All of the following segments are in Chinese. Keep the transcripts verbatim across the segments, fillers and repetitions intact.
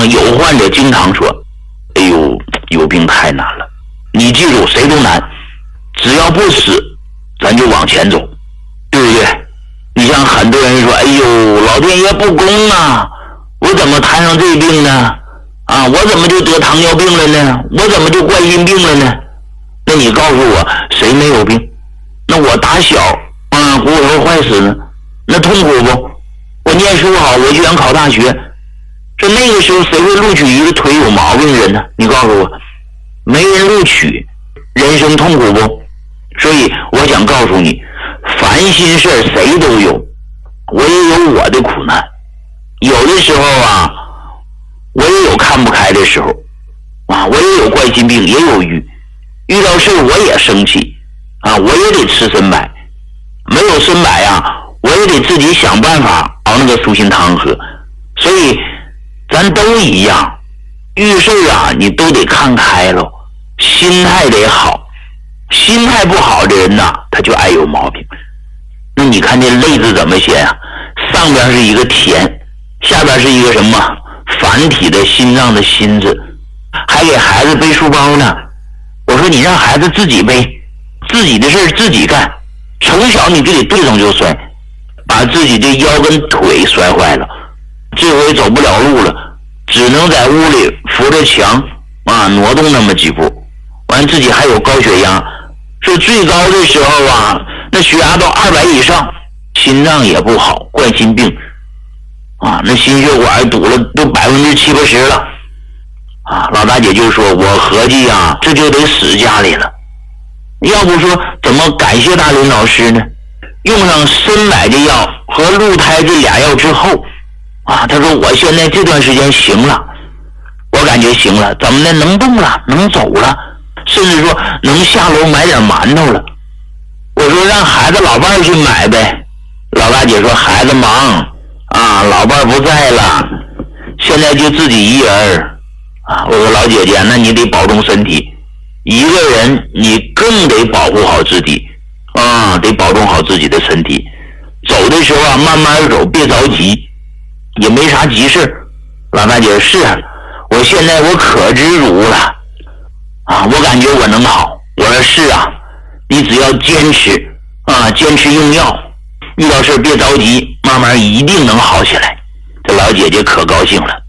啊，有患者经常说，哎呦，有病太难了。你记住，谁都难，只要不死，咱就往前走，对不对？你像很多人说，哎呦，老天爷不公啊，我怎么摊上这病呢？啊，我怎么就得糖尿病了呢？我怎么就冠心病了呢？那你告诉我，谁没有病？那我打小啊骨头坏死了，那痛苦不？我念书好，我就想考大学，这那个时候谁会录取一个腿有毛病的人呢？你告诉我，没人录取，人生痛苦不？所以我想告诉你，烦心事谁都有，我也有我的苦难。有的时候啊，我也有看不开的时候啊，我也有冠心病，也有郁，遇到事我也生气啊，我也得吃参柏，没有参柏啊，我也得自己想办法熬那个舒心汤喝。所以咱都一样，遇事啊你都得看开了，心态得好，心态不好的人呐，他就爱有毛病。那你看这类字怎么写啊？上边是一个田，下边是一个什么繁体的心脏的心字，还给孩子背书包呢。我说你让孩子自己背，自己的事自己干，从小你就得对上就摔，把自己的腰跟腿摔坏了，这回走不了路了，只能在屋里扶着墙啊挪动那么几步，完自己还有高血压，是最高的时候啊，那血压到二百以上，心脏也不好，冠心病啊，那心血管堵了都百分之七八十了啊。老大姐就说，我合计啊，这就得死家里了。要不说怎么感谢大林老师呢？用上参柏的药和鹿胎这俩药之后啊，他说我现在这段时间行了，我感觉行了，怎么的，能动了，能走了，甚至说能下楼买点馒头了。我说让孩子老伴去买呗。老大姐说孩子忙啊，老伴不在了，现在就自己一人啊。我说老姐姐，那你得保重身体，一个人你更得保护好自己啊，得保重好自己的身体。走的时候啊，慢慢走，别着急，也没啥急事。老大姐说是啊，我现在我可知足了啊，我感觉我能好。我说是啊，你只要坚持啊，坚持用药，遇到事别着急，慢慢一定能好起来。这老姐姐可高兴了。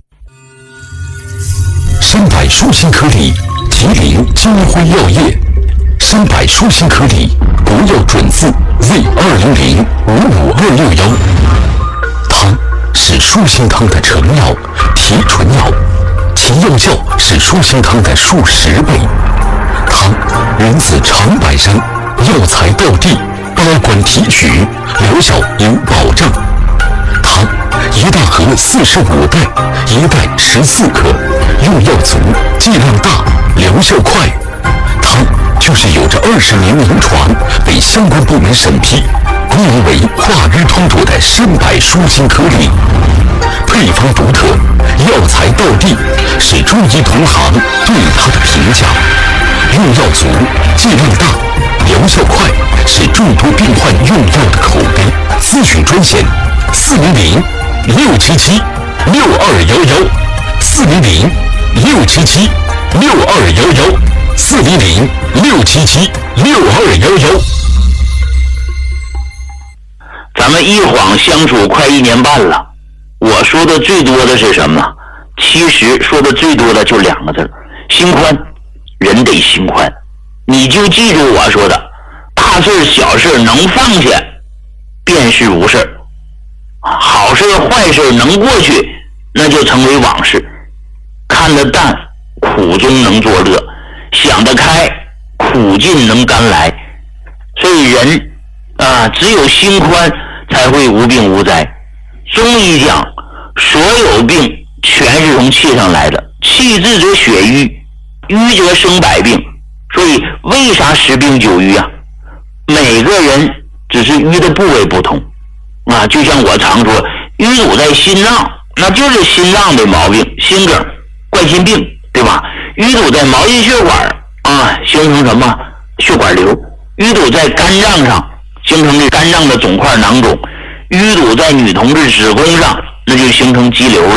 参柏舒心颗粒，吉林金辉药业。参柏舒心颗粒，国药准字 Z 二零零五五二六幺。它是舒心汤的成药、提纯药，其药效是舒心汤的数十倍。它源自长白山，药材掉地，保管提取，疗效有保障。它一大盒四十五袋，一袋十四克，用药足，剂量大，疗效快。它就是有着二十年临床，被相关部门审批，公认为化瘀通毒的参柏舒心颗粒。配方独特，药材到地，是中医同行对它的评价。用药足，剂量大，疗效快，是众多病患用药的口碑。咨询专线：四零零六七七六二幺幺，四零零六七七六二幺幺，四零零六七七六二幺幺。 咱们一晃相处快一年半了，我说的最多的是什么？其实说的最多的就两个字：心宽。人得心宽，你就记住我说的，大事小事能放下，便是无事；好事坏事能过去，那就成为往事。看得淡，苦中能作乐；想得开，苦尽能甘来。所以人啊，只有心宽，才会无病无灾。中医讲，所有病全是从气上来的，气滞则血瘀，瘀则生百病。所以为啥十病九瘀啊？每个人只是瘀的部位不同啊，就像我常说，瘀堵在心脏，那就是心脏的毛病，心梗、冠心病，对吧？淤堵在毛细血管啊，形成什么血管瘤；淤堵在肝脏上，形成的肝脏的肿块囊肿；淤堵在女同志子宫上，那就形成肌瘤了。